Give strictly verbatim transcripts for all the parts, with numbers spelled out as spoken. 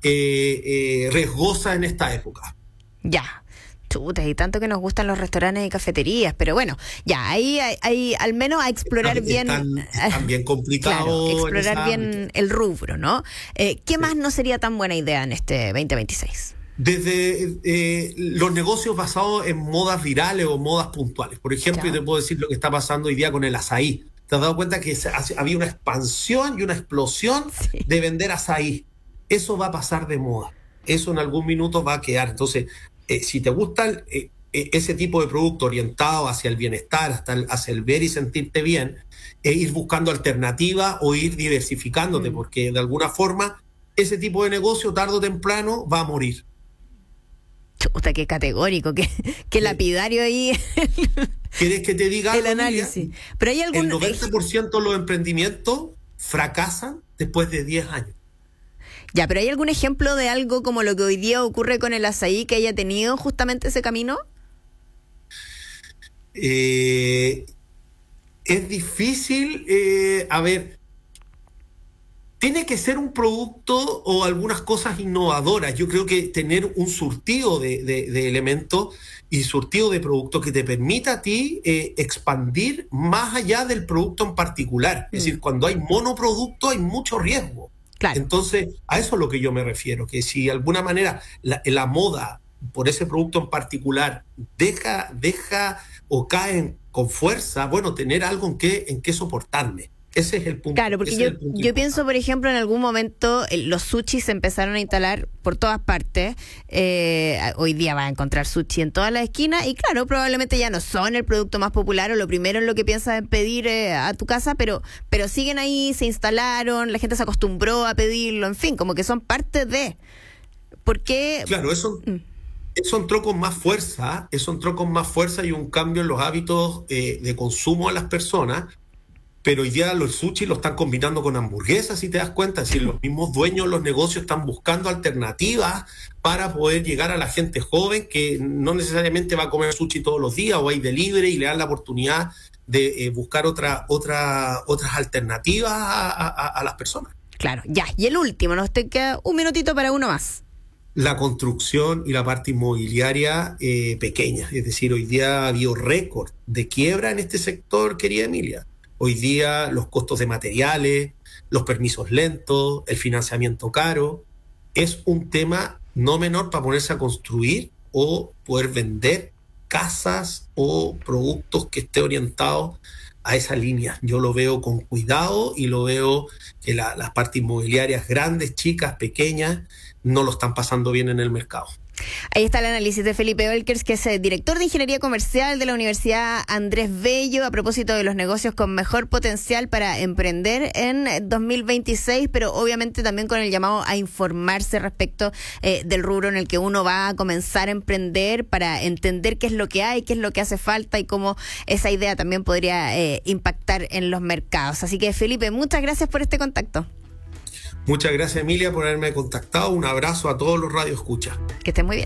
eh, eh, riesgosa en esta época. Ya. Chuta, y tanto que nos gustan los restaurantes y cafeterías, pero bueno, ya, ahí hay, hay al menos a explorar están, bien. Están, están bien complicados. Claro, explorar bien el rubro, ¿no? Eh, ¿Qué sí. más no sería tan buena idea en este veinte veintiséis? Desde eh, los negocios basados en modas virales o modas puntuales. Por ejemplo, yo te puedo decir lo que está pasando hoy día con el azaí. ¿Te has dado cuenta que se, había una expansión y una explosión sí. de vender azaí? Eso va a pasar de moda. Eso en algún minuto va a quedar. Entonces, eh, si te gusta el, eh, ese tipo de producto orientado hacia el bienestar, hasta el, hacia el ver y sentirte bien, eh, ir buscando alternativas o ir diversificándote, mm. porque de alguna forma ese tipo de negocio tarde o temprano va a morir. Chuta, qué categórico, qué, qué lapidario ahí. ¿Quieres que te diga el análisis? Pero hay algún... El noventa por ciento de los emprendimientos fracasan después de diez años. Ya, pero ¿hay algún ejemplo de algo como lo que hoy día ocurre con el azaí que haya tenido justamente ese camino? Eh, es difícil, eh, a ver... Tiene que ser un producto o algunas cosas innovadoras. Yo creo que tener un surtido de, de, de elementos y surtido de productos que te permita a ti eh, expandir más allá del producto en particular. Mm. Es decir, cuando hay monoproducto hay mucho riesgo. Claro. Entonces, a eso es lo que yo me refiero, que si de alguna manera la, la moda por ese producto en particular deja, deja o cae con fuerza, bueno, tener algo en que, en que soportarme. Ese es el punto. Claro, porque yo, yo pienso, por ejemplo, en algún momento eh, los sushis se empezaron a instalar por todas partes. Eh, hoy día vas a encontrar sushi en todas las esquinas y claro, probablemente ya no son el producto más popular o lo primero en lo que piensas pedir eh, a tu casa, pero, pero siguen ahí, se instalaron, la gente se acostumbró a pedirlo, en fin, como que son parte de... ¿Por qué? Claro, eso... Mm. Eso entró con más fuerza, eso entró con más fuerza y un cambio en los hábitos eh, de consumo de las personas. Pero hoy día los sushi lo están combinando con hamburguesas, si te das cuenta. Es decir, los mismos dueños de los negocios están buscando alternativas para poder llegar a la gente joven que no necesariamente va a comer sushi todos los días o hay delivery y le dan la oportunidad de eh, buscar otra, otra, otras alternativas a, a, a las personas. Claro, ya. Y el último, nos te queda un minutito para uno más. La construcción y la parte inmobiliaria eh, pequeña. Es decir, hoy día ha habido récord de quiebra en este sector, querida Emilia. Hoy día los costos de materiales, los permisos lentos, el financiamiento caro, es un tema no menor para ponerse a construir o poder vender casas o productos que esté orientados a esa línea. Yo lo veo con cuidado y lo veo que la, las partes inmobiliarias grandes, chicas, pequeñas, no lo están pasando bien en el mercado. Ahí está el análisis de Felipe Olkers, que es el director de Ingeniería Comercial de la Universidad Andrés Bello, a propósito de los negocios con mejor potencial para emprender en dos mil veintiséis, pero obviamente también con el llamado a informarse respecto eh, del rubro en el que uno va a comenzar a emprender para entender qué es lo que hay, qué es lo que hace falta y cómo esa idea también podría eh, impactar en los mercados. Así que, Felipe, muchas gracias por este contacto. Muchas gracias, Emilia, por haberme contactado. Un abrazo a todos los radioescuchas. Que estén muy bien.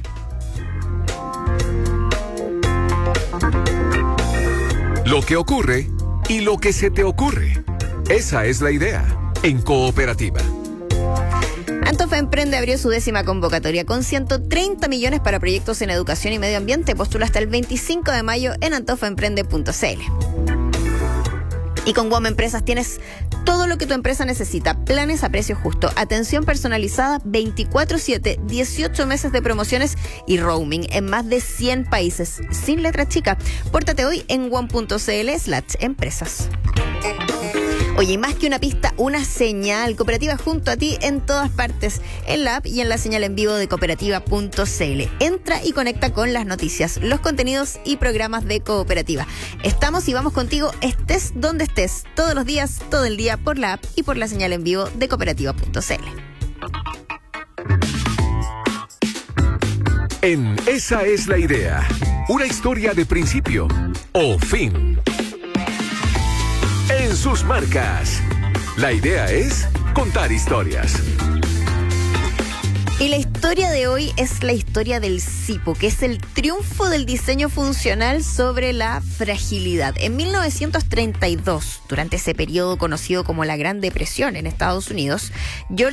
Lo que ocurre y lo que se te ocurre. Esa es la idea en Cooperativa. Antofa Emprende abrió su décima convocatoria con ciento treinta millones para proyectos en educación y medio ambiente. Postula hasta el veinticinco de mayo en antofa emprende punto c l. Y con WOM Empresas tienes todo lo que tu empresa necesita. Planes a precio justo, atención personalizada veinticuatro siete, dieciocho meses de promociones y roaming en más de cien países. Sin letra chica. Pórtate hoy en wom punto c l slash empresas. Oye, y más que una pista, una señal. Cooperativa junto a ti en todas partes, en la app y en la señal en vivo de cooperativa punto c l. Entra y conecta con las noticias, los contenidos y programas de Cooperativa. Estamos y vamos contigo, estés donde estés, todos los días, todo el día, por la app y por la señal en vivo de cooperativa punto c l. En Esa es la idea, una historia de principio o fin. En sus marcas. La idea es contar historias. Y la historia de hoy es la historia del SIPO, que es el triunfo del diseño funcional sobre la fragilidad. En mil novecientos treinta y dos, durante ese periodo conocido como la Gran Depresión en Estados Unidos, George